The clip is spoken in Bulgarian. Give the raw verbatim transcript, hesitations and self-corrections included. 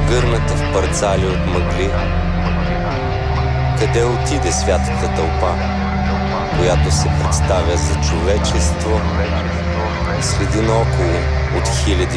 прегърната в парцали от мъгли. Къде отиде святата тълпа, която се представя за човечество, следи наоколо от хиляди